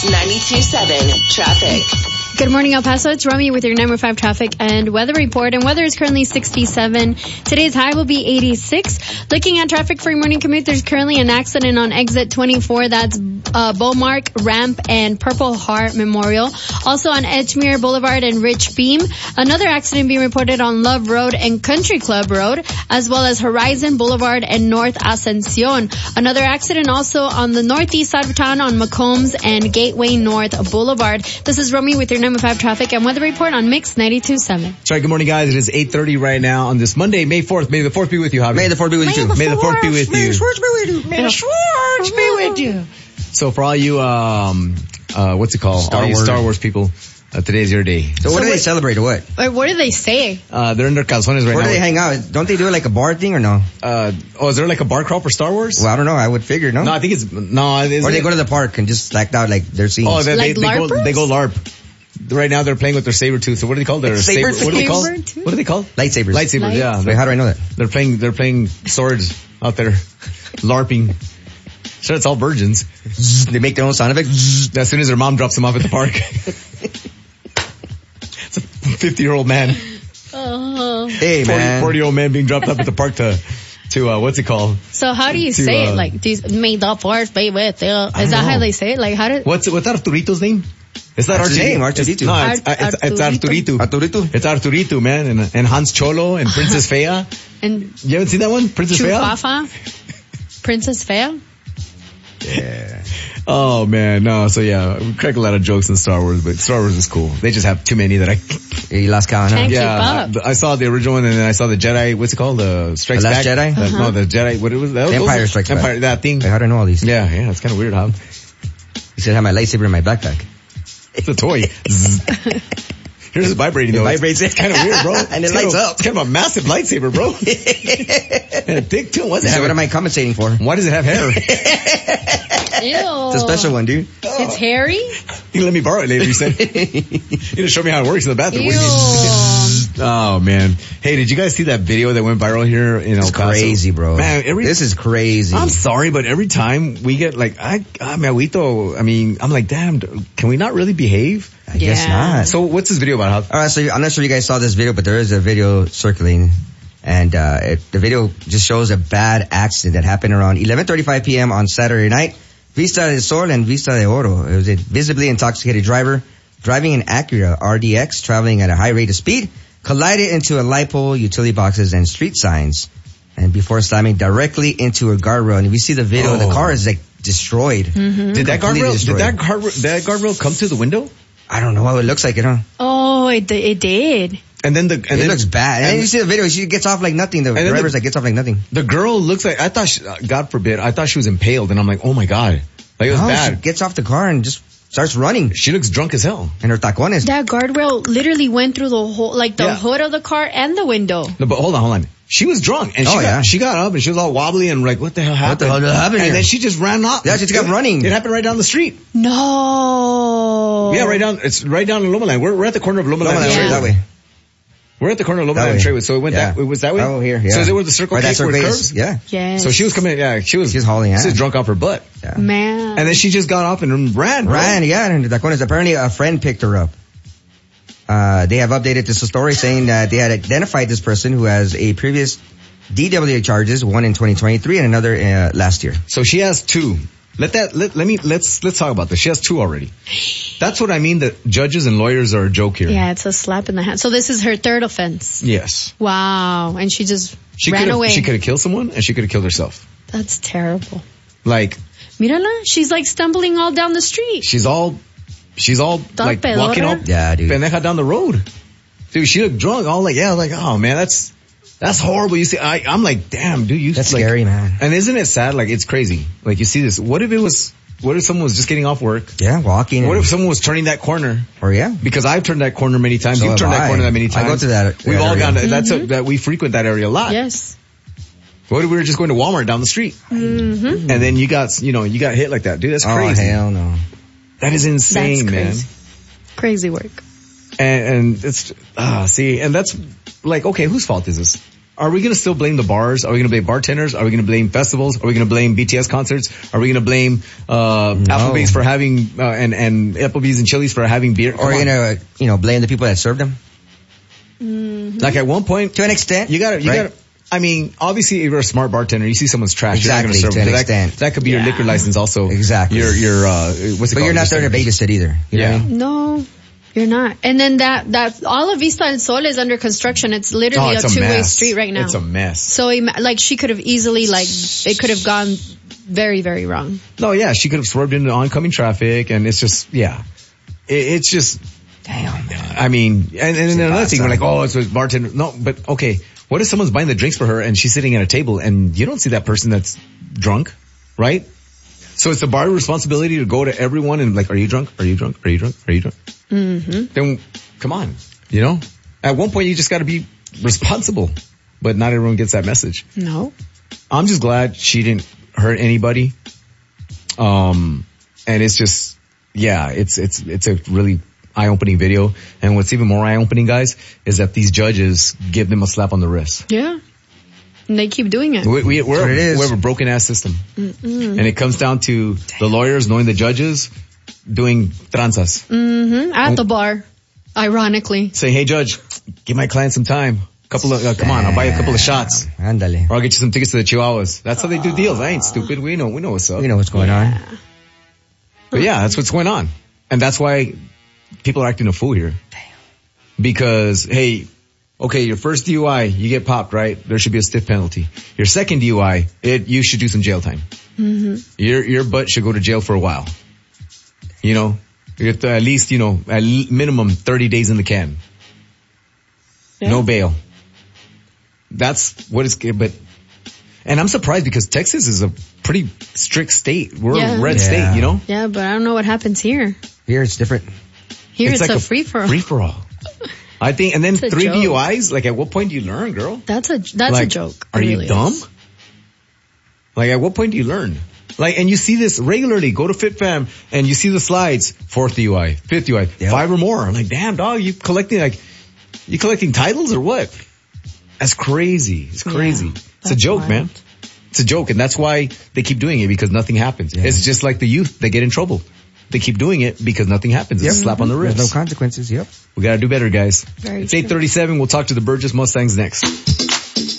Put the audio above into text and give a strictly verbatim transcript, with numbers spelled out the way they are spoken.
ninety-two point seven traffic. Good morning, El Paso. It's Romy with your number five traffic and weather report. And weather is currently sixty-seven. Today's high will be eighty-six. Looking at traffic for your morning commute, there's currently an accident on exit twenty-four. That's uh, Beaumark Ramp and Purple Heart Memorial. Also on Edgemere Boulevard and Rich Beam. Another accident being reported on Love Road and Country Club Road, as well as Horizon Boulevard and North Ascension. Another accident also on the northeast side of town on McCombs and Gateway North Boulevard. This is Romy with your number five traffic and weather report on Mix ninety-two point seven. Sorry, good morning, guys. It is eight thirty right now on this Monday, May fourth. May the fourth be with you, Javi. May the fourth be with you, too. May the fourth be with you. May the Schwartz be with you. May the Schwartz be with you. So for all you, um, uh, what's it called? Star all you Wars. Star Wars people, uh, today's your day. So, what So do they what- celebrate or what? Wait, what do they say? Uh, they're in their calzones right Where now. do they hang out? Don't they do it like a bar thing or no? Uh, oh, is there like a bar crawl for Star Wars? Well, I don't know. I would figure, no? No, I think it's, no, it Or they isn't. go to the park and just slacked out like their scenes. Oh, they, Like they, they go, LARPers? they go LARP. Right now they're playing with their saber tooth. So what do they call their Saber saber? What do they call? Saber-tooth? What do they call? Lightsabers. Lightsabers. Yeah. Wait, how do I know that? They're playing. They're playing swords out there, LARPing. Sure, it's all virgins. They make their own sound effect. As soon as their mom drops them off at the park, it's a fifty-year-old man, Oh. Hey, forty, man. forty-year-old man being dropped off at the park to, to uh, what's it called? So how do you To, say uh, it? Like, these, may the force be with you. Is don't that how know. they say it? Like, how do, What's what's Arturito's name? It's not That's his Arturito. name, Arturito. It's, no, it's, Ar- it's, it's Arturito. Arturito. Arturito? It's Arturito, man, and and Hans Cholo and Princess Fea. and You haven't seen that one, Princess Fea? Chufafa? Princess Fea? Yeah. Oh man, no. So yeah, we crack a lot of jokes in Star Wars, but Star Wars is cool. They just have too many that I. You lost count, huh? Can't keep Yeah, up. I, I saw the original one, and then I saw the Jedi. What's it called? The Strikes The Last Back. Jedi? The- Uh-huh. No, the Jedi. What it was? That was Empire Strikes Back. Empire. That thing. Wait, how do I know all these? Yeah, yeah. It's kind of weird, huh? You said I have my lightsaber in my backpack. It's a toy. Zzz. Here's it vibrating though. It vibrates. It's kind of weird, bro. And it It's kind lights of, up. It's kind of a massive lightsaber, bro. And a dick too. What's it So have? what am I compensating for? Why does it have hair? Ew. It's a special one, dude. It's hairy? You can let me borrow it later. You said. You need to show me how it works in the bathroom. Ew. Oh man. Hey, did you guys see that video that went viral here in El It's Paso? crazy, bro. Man, every This is crazy. I'm sorry, but every time we get like, I, I mean, Aguito, I mean, I'm like, damn, can we not really behave? I guess Yeah. not. So what's this video about? How, All right, so I'm not sure if you guys saw this video, but there is a video circulating, and uh, it, the video just shows a bad accident that happened around eleven thirty-five p.m. on Saturday night. Vista del Sol and Vista de Oro. It was a visibly intoxicated driver driving an Acura R D X, traveling at a high rate of speed, collided into a light pole, utility boxes, and street signs, and before slamming directly into a guardrail. And if you see the video, Oh. the car is like destroyed. Mm-hmm. did that Completely guardrail, did destroyed. that guardrail, did that guardrail come through the window? I don't know how it looks like, it, huh? Oh, it, it did. And then the, and it then looks bad. And, and then you see the video, she gets off like nothing. The then driver's the- like gets off like nothing. the girl looks like, I thought, she, God forbid, I thought she was impaled, and I'm like, oh my God. Like it was No, bad. she gets off the car and just starts running. She looks drunk as hell. And her tacones. That guardrail literally went through the whole, like the Yeah. hood of the car and the window. No, but hold on, hold on. She was drunk, and she Oh, got, yeah. she got up, and she was all wobbly, and like, what the hell happened? the hell happened And here? then she just ran off. Yeah, she just got It- running. It happened right down the street. No. Yeah, right down, it's right down in Loma Land. We're, we're at the corner of Loma Land. Loma and Land, Yeah. Traywood. that way. We're at the corner of Loma That Land and way. Traywood. So it went Yeah. that, it was that way? Oh, here, yeah. So is it where the circle Right, K that where it circle curves? is, yeah. Yes. So she was coming, yeah, she was, She was hauling she ass. was drunk off her butt. Yeah. Man. And then she just got off and ran, bro. Ran, yeah, and the tacones. Apparently a friend picked her up. Uh, they have updated this story saying that they had identified this person who has a previous D W A charges, one in twenty twenty-three and another uh, last year. So she has two. Let that, let, let me, let's, let's talk about this. She has two already. That's what I mean, that judges and lawyers are a joke here. Yeah, it's a slap in the hand. So this is her third offense. Yes. Wow. And she just She ran could have, away. she could have killed someone, and she could have killed herself. That's terrible. Like, Mírala, she's like stumbling all down the street. she's all, she's all like pedora. walking up, Yeah, dude. pendeja down the road. Dude, she looked drunk, all like, yeah, like, oh man, that's, that's horrible. You see, I, I'm like, damn, dude, you That's like, scary, man. And isn't it sad? Like, it's crazy. Like, you see this. What if it was, what if someone was just getting off work? Yeah, walking. What and- if someone was turning that corner? Or yeah. Because I've turned that corner many times. So You've have turned that I. corner that many I times. go to that- We've that all area. gone to, that's a, that we frequent that area a lot. Yes. What if we were just going to Walmart down the street? Mm-hmm. And then you got, you know, you got hit like that. Dude, that's Oh, crazy. hell no. That is insane, That's man. crazy. Crazy work. And, and it's, ah, see, and that's like, okay, whose fault is this? are we going to still blame the bars? Are we going to blame bartenders? Are we going to blame festivals? Are we going to blame B T S concerts? Are we going to blame uh No. Applebee's for having uh, and and Applebee's and Chili's for having beer? Or Come are you on. gonna, you know, blame the people that served them? Mm-hmm. Like at one point, To an extent. you gotta, you right? gotta, I mean, obviously if you're a smart bartender, you see someone's trash, Exactly, you're not to going an to serve extent. that. That could be Yeah. your liquor license also. Exactly. Your, your, uh, what's it But called? you're not there to Your- babysit either. You know Yeah. what I mean? No, you're not. And then that, that, all of Vista El Sol is under construction. It's Oh, literally it's a a two-way mess. street right now. It's a mess. So, ima- like, she could have easily, like, it could have gone very, very wrong. No, yeah, she could have swerved into oncoming traffic and it's just, yeah. It, it's just, Damn. I mean, and, and then another bad thing, we're sign. like, oh, it's a bartender. No, but okay, what if someone's buying the drinks for her and she's sitting at a table and you don't see that person that's drunk, right? So it's the bar responsibility to go to everyone and like, are you drunk? Are you drunk? Are you drunk? Are you drunk? Mm-hmm. Then come on, you know? At one point you just gotta be responsible, but not everyone gets that message. No. I'm just glad she didn't hurt anybody. Um, and it's just, yeah, it's, it's, it's a really eye-opening video. And what's even more eye-opening, guys, is that these judges give them a slap on the wrist. Yeah. And they keep doing it. We, we, we're, what it is. we have a broken ass system. Mm-mm. And it comes down to the lawyers knowing the judges doing tranzas. Mm-hmm. At the bar. Ironically. Say, hey judge, give my client some time. Couple of, uh, come on, I'll buy you a couple of shots. Ándale. Or I'll get you some tickets to the Chihuahuas. That's how they do deals. I ain't stupid. We know, we know what's up. We know what's going on. But yeah, that's what's going on. And that's why people are acting a fool here. Because, hey, okay, your first D U I, you get popped, right? There should be a stiff penalty. Your second D U I, it, you should do some jail time. Mm-hmm. Your, your butt should go to jail for a while. You know, you have to at least, you know, at l- minimum thirty days in the can. Yeah. No bail. That's what it's, but, and I'm surprised because Texas is a pretty strict state. We're Yeah. a red Yeah. state, you know? Yeah, but I don't know what happens here. Here it's different. Here it's, like a free for all. Free for all. I think, and then It's a three joke. D U Is, like at what point do you learn, girl? That's a that's like, a joke. Are It you really dumb? is. Like at what point do you learn? Like, and you see this regularly. Go to FitFam and you see the slides. Fourth D U I, fifth D U I, Yep. five or more. I'm like, damn dog, you collecting like, you collecting titles or what? That's crazy. It's crazy. Yeah, it's a that's joke, wild. man. It's a joke, and that's why they keep doing it because nothing happens. Yeah. It's just like the youth; they get in trouble. They keep doing it because nothing happens. It's a Yep. slap on the There's wrist. no consequences. Yep. We gotta do better, guys. Very It's true. eight thirty-seven. We'll talk to the Burgess Mustangs next.